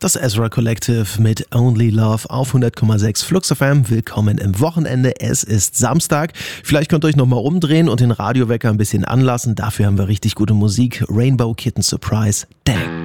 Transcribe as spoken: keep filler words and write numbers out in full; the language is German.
Das Ezra Collective mit Only Love auf hundert Komma sechs Flux F M. Willkommen im Wochenende. Es ist Samstag. Vielleicht könnt ihr euch nochmal umdrehen und den Radiowecker ein bisschen anlassen. Dafür haben wir richtig gute Musik. Rainbow Kitten Surprise. Dang.